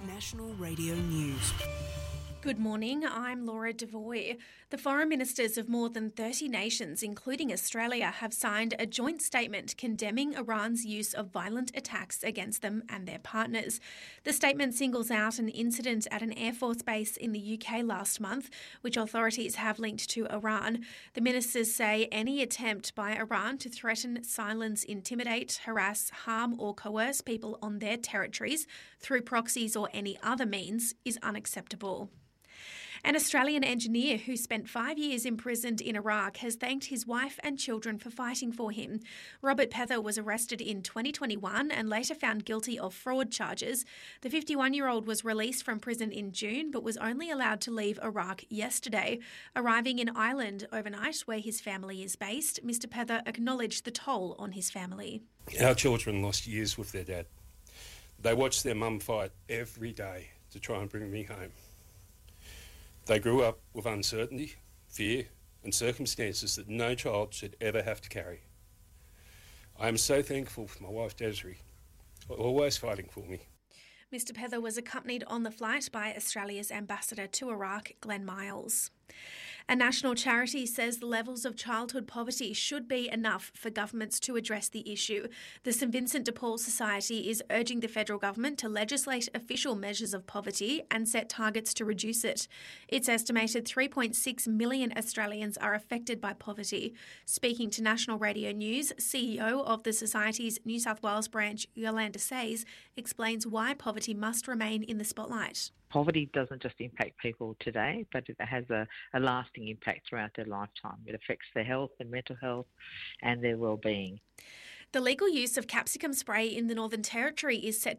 National Radio News. Good morning, I'm Laura Devoy. The foreign ministers of more than 30 nations, including Australia, have signed a joint statement condemning Iran's use of violent attacks against them and their partners. The statement singles out an incident at an Air Force base in the UK last month, which authorities have linked to Iran. The ministers say any attempt by Iran to threaten, silence, intimidate, harass, harm or coerce people on their territories through proxies or any other means is unacceptable. An Australian engineer who spent 5 years imprisoned in Iraq has thanked his wife and children for fighting for him. Robert Pether was arrested in 2021 and later found guilty of fraud charges. The 51-year-old was released from prison in June but was only allowed to leave Iraq yesterday. Arriving in Ireland overnight, where his family is based, Mr Pether acknowledged the toll on his family. Our children lost years with their dad. They watched their mum fight every day to try and bring me home. They grew up with uncertainty, fear and circumstances that no child should ever have to carry. I am so thankful for my wife Desiree, always fighting for me. Mr Pether was accompanied on the flight by Australia's ambassador to Iraq, Glenn Miles. A national charity says the levels of childhood poverty should be enough for governments to address the issue. The St Vincent de Paul Society is urging the federal government to legislate official measures of poverty and set targets to reduce it. It's estimated 3.6 million Australians are affected by poverty. Speaking to National Radio News, CEO of the Society's New South Wales branch, Yolanda Says, explains why poverty must remain in the spotlight. Poverty doesn't just impact people today, but it has a lasting impact throughout their lifetime. It affects their health and mental health and their well-being. The legal use of capsicum spray in the Northern Territory is set